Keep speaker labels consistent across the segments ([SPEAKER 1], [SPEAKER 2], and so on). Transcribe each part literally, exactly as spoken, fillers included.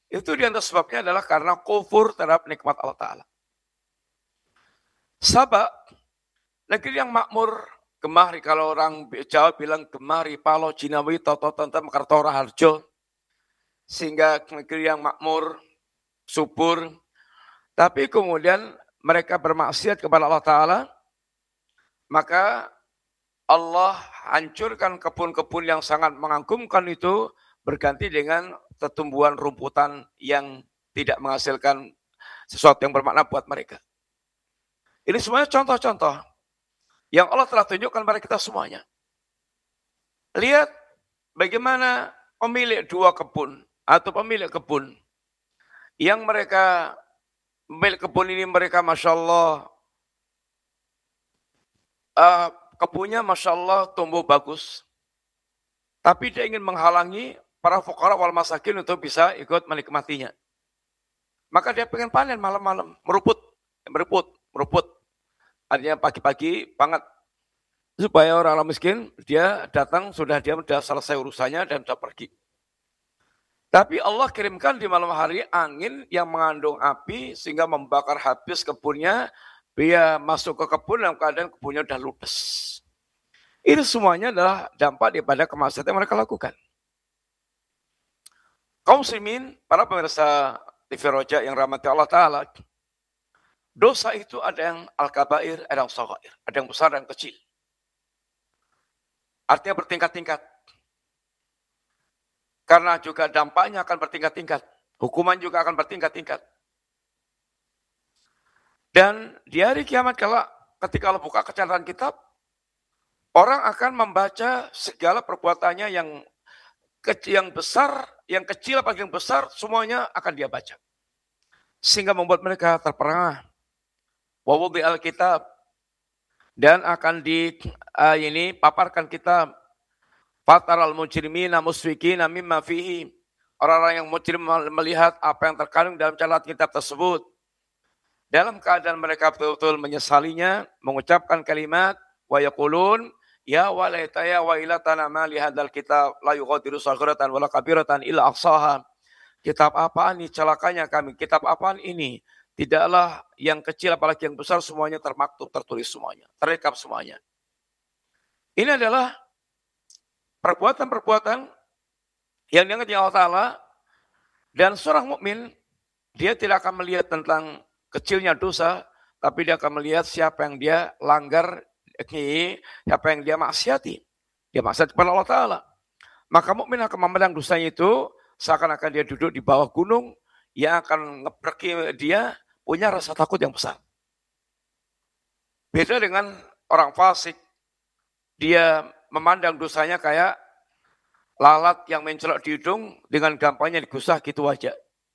[SPEAKER 1] Itu di antara sebabnya adalah karena kufur terhadap nikmat Allah Ta'ala. Sabak, negeri yang makmur, Gemahri, kalau orang Jawa bilang Gemahri, Palo, Jinawi, Toto, Tentem, Kertora, Harjo, sehingga negeri yang makmur, subur, tapi kemudian mereka bermaksiat kepada Allah Ta'ala, maka Allah hancurkan kebun-kebun yang sangat mengagumkan itu, berganti dengan tumbuhan rumputan yang tidak menghasilkan sesuatu yang bermakna buat mereka. Ini semuanya contoh-contoh yang Allah telah tunjukkan pada kita semuanya. Lihat bagaimana pemilik dua kebun atau pemilik kebun yang mereka pemilik kebun ini mereka Masya Allah uh, kebunnya Masya Allah tumbuh bagus, tapi dia ingin menghalangi para fuqara wal masakin untuk bisa ikut menikmatinya. Maka dia pengen panen malam-malam, meruput, meruput, meruput. Artinya pagi-pagi banget. Supaya orang miskin, dia datang, sudah dia sudah selesai urusannya dan sudah pergi. Tapi Allah kirimkan di malam hari angin yang mengandung api sehingga membakar habis kebunnya. Dia masuk ke kebun dalam keadaan kebunnya sudah ludes. Ini semuanya adalah dampak daripada kemaksiatan yang mereka lakukan. Kaum muslimin, para pemirsa T V Roja yang rahmati Allah Ta'ala, dosa itu ada yang al-kabair, ada yang shaghair, ada yang besar dan kecil. Artinya bertingkat-tingkat. Karena juga dampaknya akan bertingkat-tingkat. Hukuman juga akan bertingkat-tingkat. Dan di hari kiamat kalau ketika Allah buka catatan kitab, orang akan membaca segala perbuatannya yang kecil, yang besar, yang kecil apalagi yang besar, semuanya akan dia baca. Sehingga membuat mereka terperangah. Wa wudi'al kitab, dan akan di uh, ini paparkan kitab. Fataral mujrimina musfikina mimma fihi, orang-orang yang mujrim melihat apa yang terkandung dalam catatan kitab tersebut, dalam keadaan mereka betul-betul menyesalinya, mengucapkan kalimat wa yaqulun ya walaita ya wailatana ma li hadzal kitab la yughadiru saghiratan wala kabiratan illa ahsaha. Kitab apaan ini, celakanya kami, kitab apaan ini? Tidaklah yang kecil apalagi yang besar semuanya termaktub, tertulis semuanya, terekam semuanya. Ini adalah perbuatan-perbuatan yang diangkat Allah Ta'ala, dan seorang mukmin dia tidak akan melihat tentang kecilnya dosa, tapi dia akan melihat siapa yang dia langgar, siapa yang dia maksiati. Dia maksiat kepada Allah Ta'ala. Maka mukmin akan memandang dosanya itu seakan-akan dia duduk di bawah gunung yang akan ngeperki dia punya rasa takut yang besar. Beda dengan orang fasik, dia memandang dosanya kayak lalat yang mencelok di hidung, dengan gampangnya digusah gitu aja.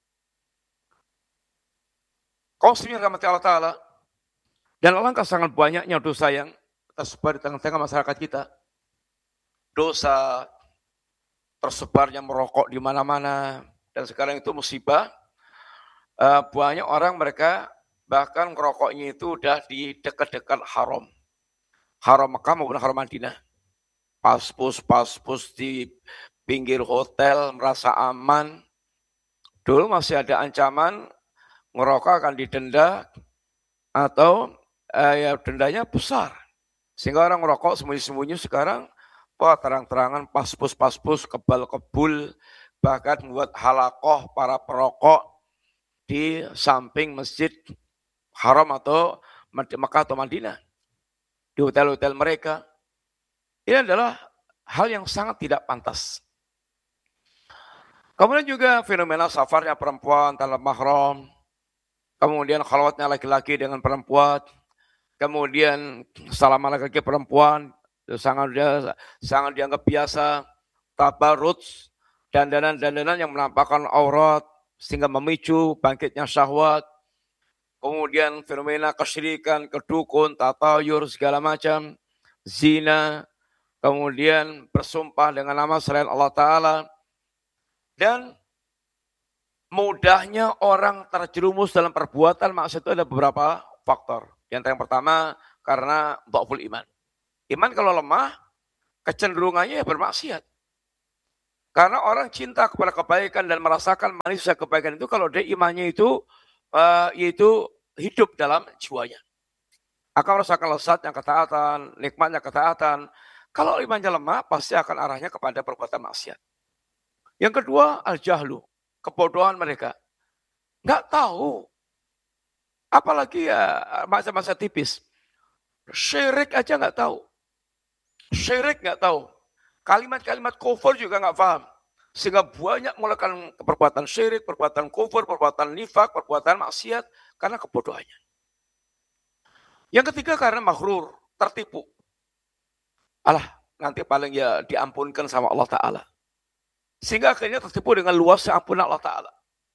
[SPEAKER 1] Kau sendiri rahmati Allah Ta'ala, dan alangkah sangat banyaknya dosa yang tersebar di tengah-tengah masyarakat kita. Dosa tersebarnya merokok di mana-mana, dan sekarang itu musibah. Uh, banyak orang mereka bahkan ngerokoknya itu udah di dekat-dekat haram. Haram Mekah maupun haram Madinah. Paspus, paspus di pinggir hotel merasa aman. Dulu masih ada ancaman ngerokok akan didenda atau uh, ya dendanya besar. Sehingga orang ngerokok sembunyi-sembunyi. Sekarang wah terang-terangan paspus-paspus, kebal-kebul, bahkan buat halakoh para perokok di samping masjid haram atau Mekah atau Madinah, di hotel-hotel mereka. Ini adalah hal yang sangat tidak pantas. Kemudian juga fenomena safarnya perempuan tanpa mahram, kemudian khalwatnya laki-laki dengan perempuan, kemudian salaman laki-laki perempuan, sangat dia sangat dianggap biasa, tabarruj, dandanan-dandanan yang menampakkan aurat sehingga memicu bangkitnya syahwat. Kemudian fenomena kesyirikan, kedukun, tatayur, segala macam, zina, kemudian bersumpah dengan nama selain Allah Ta'ala, dan mudahnya orang terjerumus dalam perbuatan maksiat itu ada beberapa faktor. Yang yang pertama karena dhaful iman. Iman kalau lemah, kecenderungannya ya bermaksiat. Karena orang cinta kepada kebaikan dan merasakan manisnya kebaikan itu kalau dia imannya itu uh, yaitu hidup dalam jiwanya. Akan merasakan lezatnya ketaatan, nikmatnya ketaatan. Kalau imannya lemah, pasti akan arahnya kepada perbuatan maksiat. Yang kedua, al-jahlu, kebodohan mereka. Nggak tahu. Apalagi ya masa-masa tipis. Syirik aja nggak tahu. Syirik nggak tahu. Kalimat-kalimat kufur juga nggak paham. Sehingga banyak melakukan perbuatan syirik, perbuatan kufur, perbuatan nifak, perbuatan maksiat karena kebodohannya. Yang ketiga karena maghrur, tertipu. Alah, nanti paling ya diampunkan sama Allah Ta'ala. Sehingga akhirnya tertipu dengan luasnya ampunan Allah Ta'ala.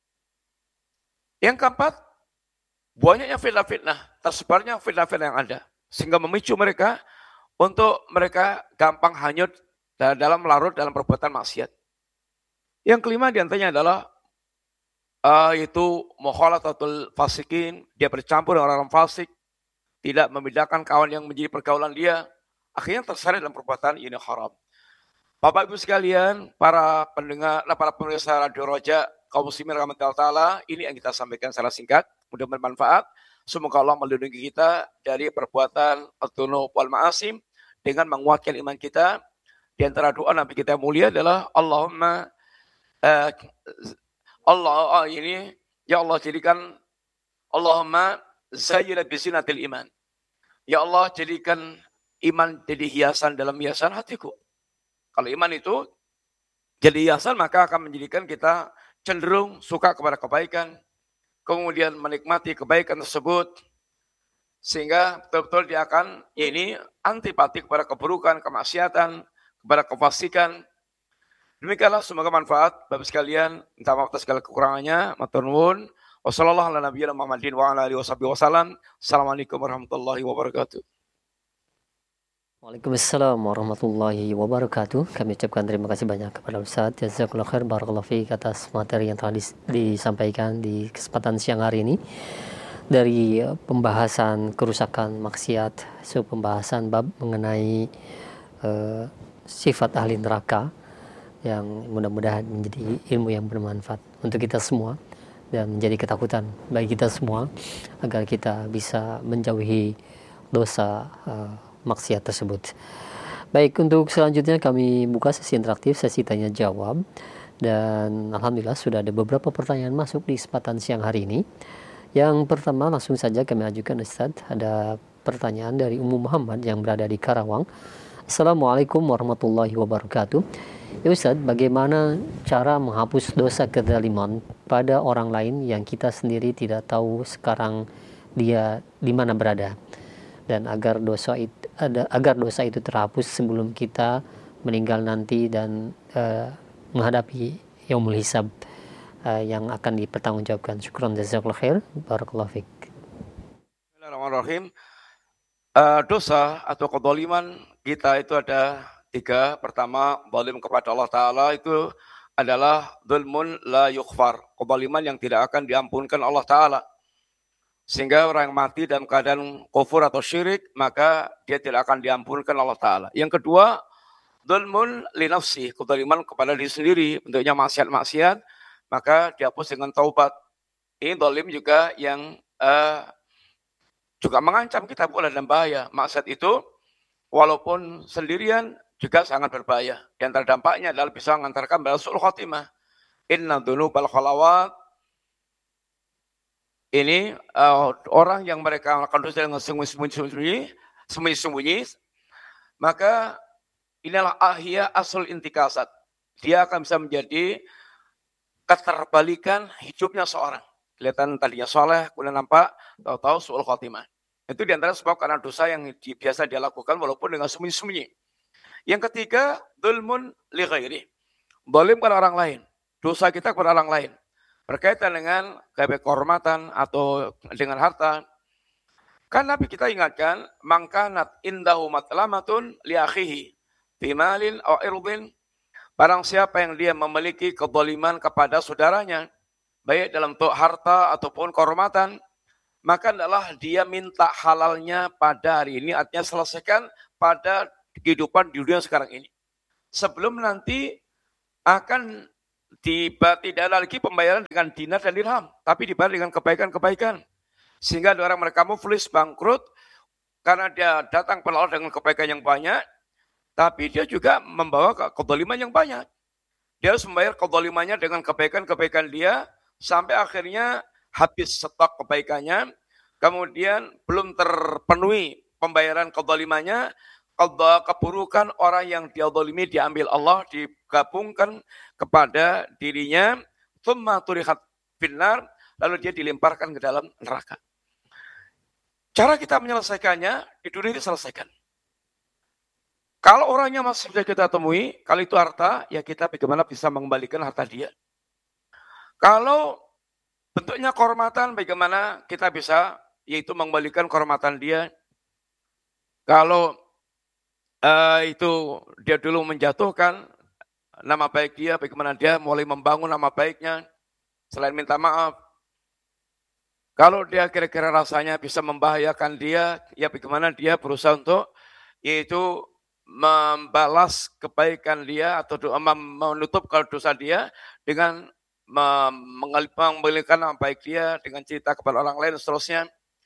[SPEAKER 1] Yang keempat, banyaknya fitnah-fitnah, tersebarnya fitnah-fitnah yang ada. Sehingga memicu mereka untuk mereka gampang hanyut dalam larut dalam perbuatan maksiat. Yang kelima diantaranya adalah uh, itu mukhalatatul fasikin, dia bercampur dengan orang fasik, tidak membedakan kawan yang menjadi pergaulan dia, akhirnya terseret dalam perbuatan ini haram. Bapak Ibu sekalian, para pendengar, para pemirsa Radio Roja, kaum muslimin rahmatullahi taala, ini yang kita sampaikan secara singkat, mudah bermanfaat. Semoga Allah melindungi kita dari perbuatan at-tunub wal ma'asim dengan menguatkan iman kita. Di antara doa Nabi kita mulia adalah Allahumma uh, Allah uh, ini ya Allah jadikan Allahumma zayyina bizinatil iman. Ya Allah jadikan iman jadi hiasan dalam hiasan hatiku. Kalau iman itu jadi hiasan maka akan menjadikan kita cenderung suka kepada kebaikan, kemudian menikmati kebaikan tersebut, sehingga betul-betul dia akan ya ini antipati kepada keburukan, kemaksiatan, kepada kefasikan. Demikianlah semoga manfaat Bapak sekalian. Minta maaf atas segala kekurangannya. Matur nuwun. Wassalamualaikum warahmatullahi wabarakatuh.
[SPEAKER 2] Waalaikumsalam warahmatullahi wabarakatuh. Kami ucapkan terima kasih banyak kepada Ustaz. Jazakallahu khair, barakallahu fiik atas materi yang telah disampaikan di kesempatan siang hari ini. Dari pembahasan kerusakan maksiat, so pembahasan bab mengenai uh, sifat ahli neraka yang mudah-mudahan menjadi ilmu yang bermanfaat untuk kita semua dan menjadi ketakutan bagi kita semua agar kita bisa menjauhi dosa uh, maksiat tersebut. Baik, untuk selanjutnya kami buka sesi interaktif, sesi tanya jawab, dan alhamdulillah sudah ada beberapa pertanyaan masuk di kesempatan siang hari ini. Yang pertama langsung saja kami ajukan Ustaz. Ada pertanyaan dari Ummu Muhammad yang berada di Karawang. Assalamualaikum warahmatullahi wabarakatuh. Ya Ustaz, bagaimana cara menghapus dosa kezaliman pada orang lain yang kita sendiri tidak tahu sekarang dia di mana berada, dan agar dosa itu ada agar dosa itu terhapus sebelum kita meninggal nanti dan uh, menghadapi yaumul hisab uh, yang akan dipertanggungjawabkan. Syukran jazakallahu khair, barakallahu fiik.
[SPEAKER 1] Bismillahirrahmanirrahim. Uh, dosa atau kezaliman kita itu ada tiga. Pertama, zalim kepada Allah Ta'ala itu adalah dzulmun la yughfar, kezaliman yang tidak akan diampunkan Allah Ta'ala. Sehingga orang yang mati dalam keadaan kufur atau syirik, maka dia tidak akan diampunkan Allah Ta'ala. Yang kedua, dzulmun li nafsi, kezaliman kepada diri sendiri, bentuknya maksiat-maksiat, maka dihapus dengan taubat. Ini zalim juga yang uh, juga mengancam kita pula dan bahaya. Maksiat itu walaupun sendirian juga sangat berbahaya. Di antara dampaknya adalah bisa mengantarkan pada su'ul khotimah. Inna dzunubal khalawat. Ini uh, orang yang mereka melakukan dosa dengan sembunyi-sembunyi, sembunyi-sembunyi, maka inilah ahya asul intikasat. Dia akan bisa menjadi keterbalikan hidupnya seorang. Kelihatan tadinya soleh, kemudian nampak, tahu-tahu su'ul khotimah. Itu diantara sebab karena dosa yang di, biasa dia lakukan walaupun dengan sembunyi-sembunyi. Yang ketiga, dzulmun li ghairi. Zalim kepada orang lain. Dosa kita kepada orang lain. Berkaitan dengan kehormatan atau dengan harta. Kan Nabi kita ingatkan, mangkanat indahu matlamatun li akhihi fi malin aw irdin. Barang siapa yang dia memiliki kezaliman kepada saudaranya, baik dalam bentuk harta ataupun kehormatan, maka adalah dia minta halalnya pada hari ini, artinya selesaikan pada kehidupan di dunia sekarang ini. Sebelum nanti akan tiba tidak ada lagi pembayaran dengan dinar dan dirham, tapi dibayar dengan kebaikan-kebaikan. Sehingga ada orang mereka muflis, bangkrut, karena dia datang kepada Allah dengan kebaikan yang banyak, tapi dia juga membawa kezaliman yang banyak. Dia harus membayar kezalimannya dengan kebaikan-kebaikan dia, sampai akhirnya habis stok kebaikannya, kemudian belum terpenuhi pembayaran kezalimannya, keburukan orang yang dia zalimi diambil Allah, digabungkan kepada dirinya, thumma turihat finnar, lalu dia dilemparkan ke dalam neraka. Cara kita menyelesaikannya, di dunia ini selesaikan. Kalau orangnya masih bisa kita temui, kalau itu harta, ya kita bagaimana bisa mengembalikan harta dia. Kalau bentuknya kehormatan, bagaimana kita bisa, yaitu mengembalikan kehormatan dia. Kalau uh, itu dia dulu menjatuhkan nama baik dia, bagaimana dia mulai membangun nama baiknya, selain minta maaf. Kalau dia kira-kira rasanya bisa membahayakan dia, ya bagaimana dia berusaha untuk, yaitu membalas kebaikan dia atau menutup kalau dosa dia dengan mengembalikan nama baik dia dengan cerita kepada orang lain dan seterusnya.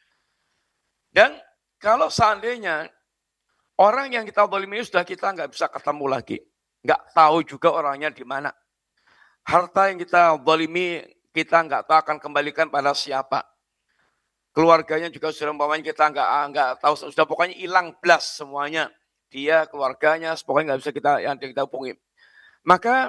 [SPEAKER 1] Dan kalau seandainya orang yang kita zalimi sudah kita nggak bisa ketemu lagi, nggak tahu juga orangnya di mana. Harta yang kita zalimi kita nggak tahu akan kembalikan pada siapa. Keluarganya juga sudah umpamanya kita nggak nggak tahu, sudah pokoknya hilang blas semuanya. Dia, keluarganya, pokoknya nggak bisa kita yang kita hubungi. Maka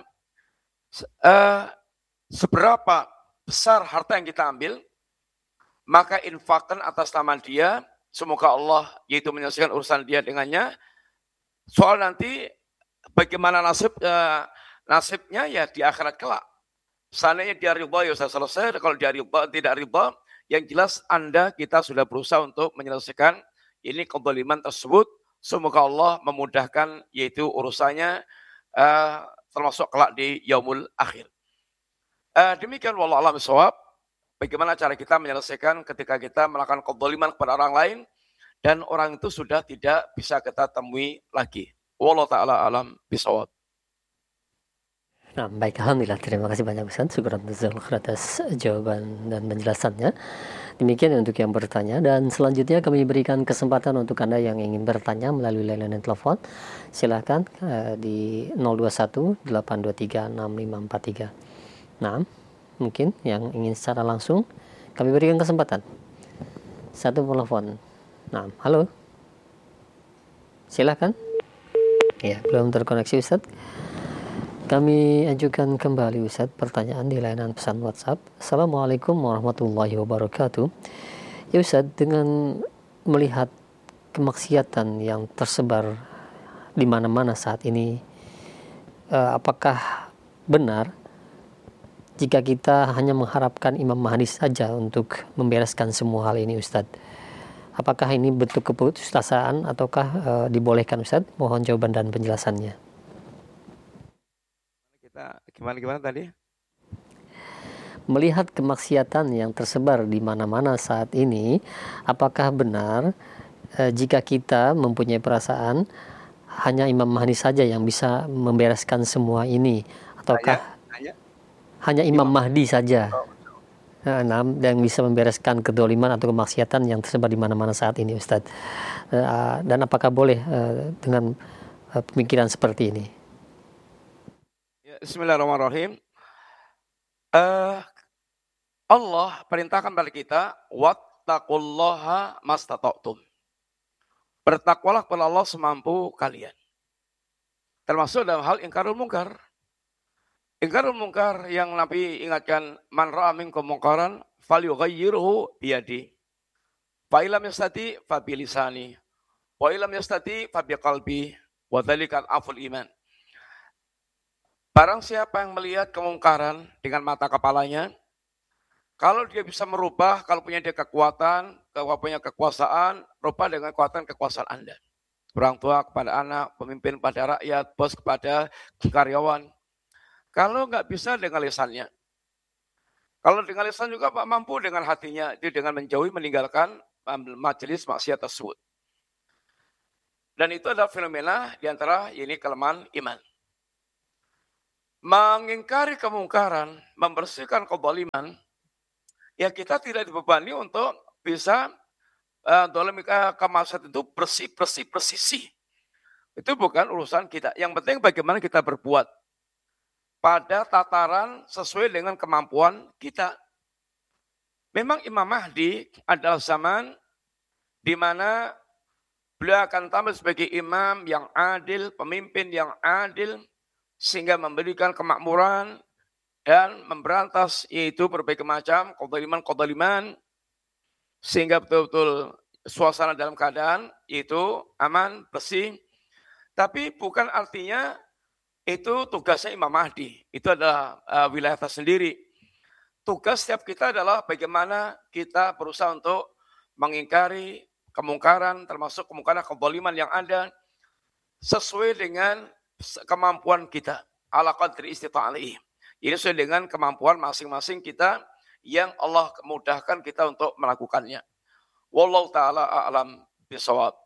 [SPEAKER 1] uh, seberapa besar harta yang kita ambil, maka infakkan atas nama dia, semoga Allah yaitu menyelesaikan urusan dia dengannya. Soal nanti bagaimana nasib uh, nasibnya ya di akhirat kelak. Seandainya dia ridha ya sudah selesai, kalau dia ridha tidak ridha, yang jelas Anda kita sudah berusaha untuk menyelesaikan ini kezaliman tersebut. Semoga Allah memudahkan yaitu urusannya uh, termasuk kelak di yaumul akhir. Uh, demikian wallahu a'lam bishawab. Bagaimana cara kita menyelesaikan ketika kita melakukan kezaliman kepada orang lain dan orang itu sudah tidak bisa kita temui lagi. Wallahu ta'ala alam bishawab.
[SPEAKER 2] Nah, baik, alhamdulillah, terima kasih banyak Ustaz. Syukuran atas jawaban dan penjelasannya. Demikian untuk yang bertanya, dan selanjutnya kami berikan kesempatan untuk Anda yang ingin bertanya melalui layanan telepon. Silakan uh, di nol dua satu delapan dua tiga enam lima empat tiga. Nah, mungkin yang ingin secara langsung kami berikan kesempatan. Satu telepon. Nah, halo. Silakan. Ya, belum terkoneksi Ustaz. Kami ajukan kembali Ustaz pertanyaan di layanan pesan WhatsApp. Assalamualaikum warahmatullahi wabarakatuh. Ya Ustaz, dengan melihat kemaksiatan yang tersebar di mana-mana saat ini, eh, apakah benar jika kita hanya mengharapkan Imam Mahdi saja untuk membereskan semua hal ini Ustaz? Apakah ini bentuk keputusasaan ataukah eh, dibolehkan Ustaz? Mohon jawaban dan penjelasannya.
[SPEAKER 1] Gimana gimana tadi?
[SPEAKER 2] Melihat kemaksiatan yang tersebar di mana-mana saat ini, apakah benar eh, jika kita mempunyai perasaan hanya Imam Mahdi saja yang bisa membereskan semua ini, ataukah hanya, hanya? hanya Imam, Imam Mahdi saja oh. nah, yang bisa membereskan kedoliman atau kemaksiatan yang tersebar di mana-mana saat ini, Ustadz? Eh, dan apakah boleh eh, dengan eh, pemikiran seperti ini?
[SPEAKER 1] Bismillahirrahmanirrahim. Uh, Allah perintahkan pada kita, wattaqullaha mastata'tum. Bertakwalah kepada Allah semampu kalian. Termasuk dalam hal ingkarul mungkar. Ingkarul mungkar yang Nabi ingatkan, man ra'a minkum mungkaran falyughayyirhu biyadi. Fa illam yastati fa bilisani. Wa illam yastati fa biqalbi. Wa dzalika aful iman. Barang siapa yang melihat kemungkaran dengan mata kepalanya, kalau dia bisa merubah, kalau punya dia kekuatan, kalau punya kekuasaan, rubah dengan kekuatan kekuasaan Anda. Orang tua kepada anak, pemimpin pada rakyat, bos kepada karyawan. Kalau nggak bisa dengan lisannya. Kalau dengan lisan juga Pak mampu dengan hatinya, itu dengan menjauhi, meninggalkan majelis maksiat tersebut. Dan itu adalah fenomena di antara ini kelemahan iman. mengingkari kemungkaran, membersihkan kezaliman, ya kita tidak dibebani untuk bisa uh, dalam kemaksiatan itu bersih, bersih, bersih. Itu bukan urusan kita. Yang penting bagaimana kita berbuat pada tataran sesuai dengan kemampuan kita. Memang Imam Mahdi adalah zaman di mana beliau akan tampil sebagai imam yang adil, pemimpin yang adil, sehingga memberikan kemakmuran dan memberantas yaitu berbagai macam kezaliman-kezaliman, sehingga betul-betul suasana dalam keadaan yaitu aman, bersih. Tapi bukan artinya itu tugasnya Imam Mahdi. Itu adalah uh, wilayah tersendiri. Tugas setiap kita adalah bagaimana kita berusaha untuk mengingkari kemungkaran, termasuk kemungkaran kezaliman yang ada, sesuai dengan kemampuan kita. Ala qadri istita'alihi. Ini sesuai dengan kemampuan masing-masing kita yang Allah mudahkan kita untuk melakukannya. Wallahu ta'ala a'lam bishawab.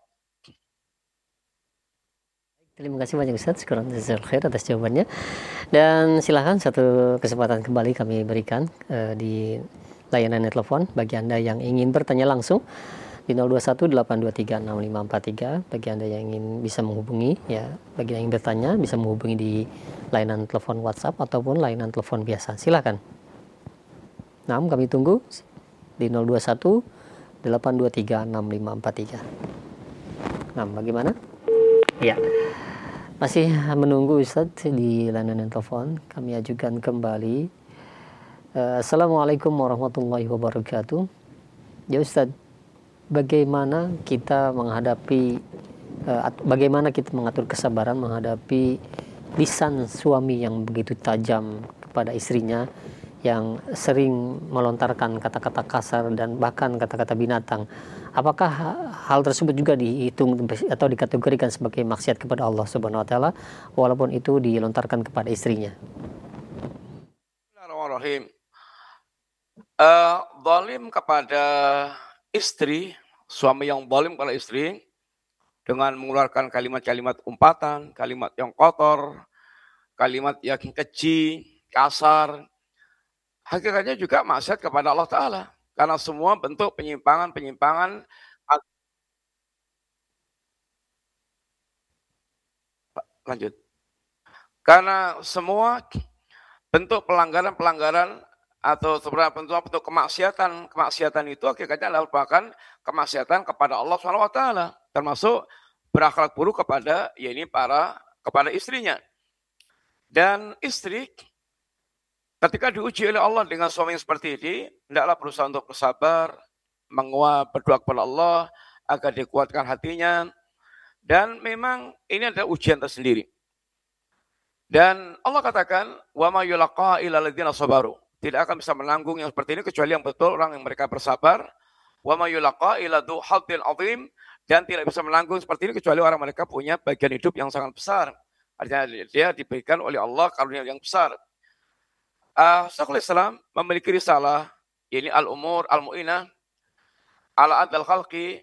[SPEAKER 2] Terima kasih banyak Ustaz, syukuran jazakallahu khair atas jawabannya. Dan silahkan satu kesempatan kembali kami berikan uh, di layanan telepon bagi Anda yang ingin bertanya langsung di nol dua satu delapan dua tiga enam lima empat tiga. Bagi Anda yang ingin bisa menghubungi, ya bagi yang ingin bertanya bisa menghubungi di layanan telepon WhatsApp ataupun layanan telepon biasa. Silakan. Nah, kami tunggu di nol dua satu delapan dua tiga enam lima empat tiga. Nah, bagaimana? Ya. Masih menunggu Ustaz di layanan telepon. Kami ajukan kembali. Uh, Assalamualaikum warahmatullahi wabarakatuh. Ya Ustaz, bagaimana kita menghadapi, uh, bagaimana kita mengatur kesabaran menghadapi lisan suami yang begitu tajam kepada istrinya, yang sering melontarkan kata-kata kasar dan bahkan kata-kata binatang. Apakah hal tersebut juga dihitung atau dikategorikan sebagai maksiat kepada Allah Subhanahu wa taala walaupun itu dilontarkan kepada istrinya?
[SPEAKER 1] Bismillahirrahmanirrahim. Uh, zalim kepada istri, suami yang zalim kepada istri dengan mengeluarkan kalimat-kalimat umpatan, kalimat yang kotor, kalimat yang keji, kasar, hakikatnya juga maksiat kepada Allah Ta'ala. Karena semua bentuk penyimpangan-penyimpangan lanjut. Karena semua bentuk pelanggaran-pelanggaran atau sebenarnya bentuk kemaksiatan, kemaksiatan itu hakikatnya adalah merupakan kemaksiatan kepada Allah Subhanahu wa taala, termasuk berakhlak buruk kepada yakni para kepada istrinya. Dan istri ketika diuji oleh Allah dengan suami yang seperti ini, hendaklah berusaha untuk bersabar, menguat, berdoa kepada Allah agar dikuatkan hatinya. Dan memang ini adalah ujian tersendiri. Dan Allah katakan, "Wa ma yulaqaha illa alladziina sabaru." Tidak akan bisa menanggung yang seperti ini kecuali yang betul orang yang mereka bersabar. Wa ma yulaqaha illa dzu haddin 'adzim, dan tidak bisa menanggung seperti ini kecuali orang mereka punya bagian hidup yang sangat besar. Artinya dia diberikan oleh Allah karunia yang besar. Uh, Syekhul Islam memiliki risalah, ini Al-Umur Al-Mu'inah Ala Adal Khalqi,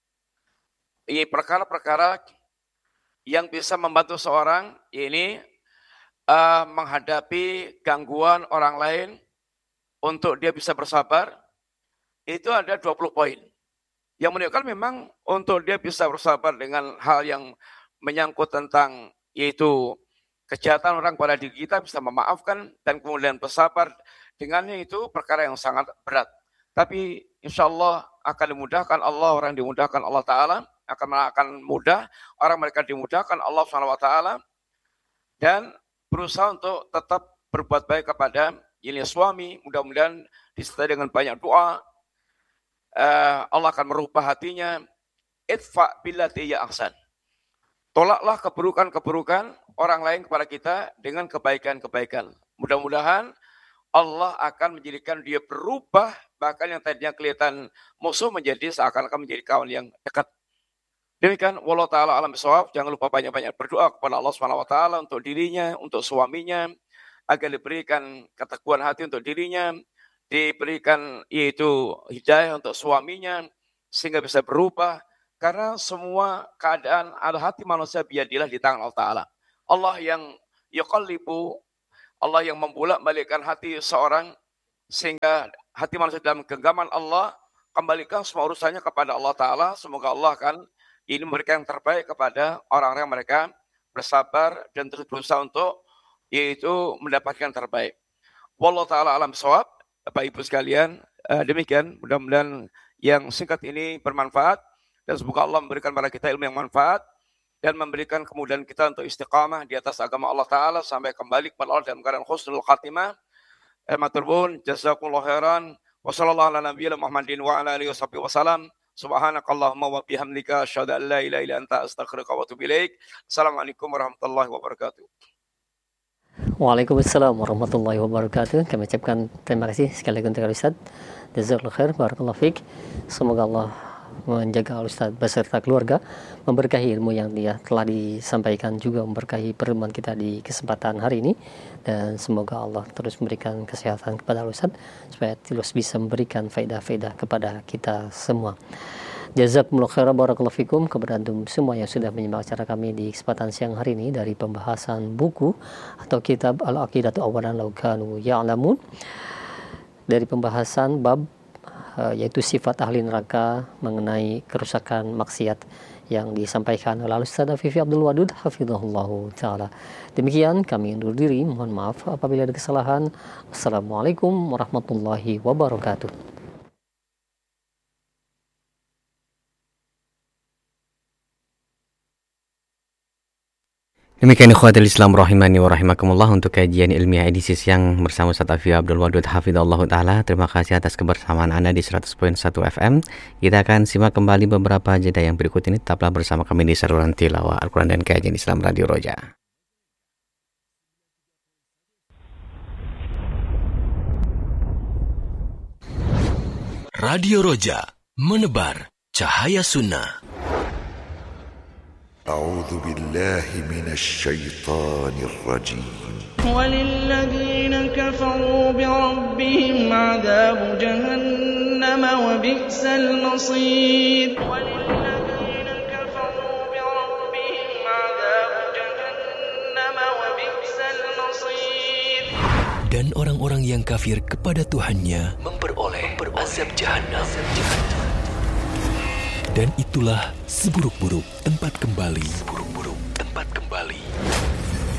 [SPEAKER 1] ini perkara-perkara yang bisa membantu seorang ini uh, menghadapi gangguan orang lain untuk dia bisa bersabar. Itu ada dua puluh poin. Yang menunjukkan memang untuk dia bisa bersabar dengan hal yang menyangkut tentang yaitu kejahatan orang pada diri kita, bisa memaafkan dan kemudian bersabar dengannya, itu perkara yang sangat berat. Tapi insya Allah akan dimudahkan Allah, orang dimudahkan Allah Ta'ala, akan akan mudah, orang mereka dimudahkan Allah Subhanahu wa taala, dan berusaha untuk tetap berbuat baik kepada ini suami. Mudah-mudahan disertai dengan banyak doa, uh, Allah akan merubah hatinya. Idfa billati hiya ahsan. Tolaklah keburukan-keburukan orang lain kepada kita dengan kebaikan-kebaikan. Mudah-mudahan Allah akan menjadikan dia berubah, bahkan yang tadinya kelihatan musuh menjadi seakan-akan menjadi kawan yang dekat. Demikian, wallahu ta'ala alam bisawab. Jangan lupa banyak-banyak berdoa kepada Allah subhanahu wa taala untuk dirinya, untuk suaminya, agar diberikan keteguhan hati untuk dirinya, diberikan yaitu hidayah untuk suaminya, sehingga bisa berubah. Karena semua keadaan ada hati manusia biadilah di tangan Allah Ta'ala. Allah yang yuqallibu Allah yang membolak-balikkan hati seorang sehingga hati manusia dalam genggaman Allah, kembalikan semua urusannya kepada Allah Ta'ala. Semoga Allah akan ini memberikan yang terbaik kepada orang-orang yang mereka bersabar dan terus berusaha untuk yaitu mendapatkan yang terbaik. Wallahu ta'ala alam shawab. Bapak Ibu sekalian, demikian mudah-mudahan yang singkat ini bermanfaat dan semoga Allah memberikan kepada kita ilmu yang manfaat dan memberikan kemudahan kita untuk istiqamah di atas agama Allah Ta'ala sampai kembali kepada Allah dalam keadaan husnul khatimah. Matur nuwun, jazakumullahu khairan. Wa sallallahu ala nabiyina Muhammadin wa ala alihi wasallam. Subhanakallahumma wa bihamdika asyhadu an la ilaha illa anta astaghfiruka wa atubu ilaik. Assalamualaikum warahmatullahi wabarakatuh.
[SPEAKER 2] Waalaikumsalam warahmatullahi wabarakatuh. Kami ucapkan terima kasih sekali lagi untuk Ustaz. Jazakallahu khair, barakallahu fiik. Semoga Allah menjaga Ustaz beserta keluarga, memberkahi ilmu yang dia telah disampaikan, juga memberkahi pertemuan kita di kesempatan hari ini, dan semoga Allah terus memberikan kesehatan kepada Ustaz supaya terus bisa memberikan faedah-faedah kepada kita semua. Jazakumullah khairan, barakallahu fikum kepada antum semua yang sudah menyimak acara kami di kesempatan siang hari ini dari pembahasan buku atau kitab Al-Aqidatu Awalan Law Kanu Ya'lamun, dari pembahasan bab uh, yaitu sifat ahli neraka mengenai kerusakan maksiat yang disampaikan oleh Ustaz Afifi Abdul Wadud hafizahullahu taala. Demikian kami undur diri, mohon maaf apabila ada kesalahan. Wassalamualaikum warahmatullahi wabarakatuh.
[SPEAKER 3] Demikian ikhwatul Islam rahimani wa rahimakumullah untuk kajian ilmiah edisi siang bersama Ustaz Afifi Abdul Wadud hafizallahu taala. Terima kasih atas kebersamaan Anda di seratus koma satu F M. Kita akan simak kembali beberapa jeda yang berikut ini. Tetaplah bersama kami di saluran tilawah Al-Quran dan kajian Islam Radio Roja.
[SPEAKER 4] Radio Roja, menebar cahaya sunnah.
[SPEAKER 5] أعوذ بالله من الشيطان الرجيم
[SPEAKER 6] وللذين كفروا بربهم عذاب جهنم وبئس المصير وللذين كفروا بربهم عذاب جهنم وبئس المصير.
[SPEAKER 4] Dan orang-orang yang kafir kepada Tuhannya memperoleh azab jahanam. Dan itulah seburuk-buruk tempat kembali. Seburuk-buruk tempat kembali.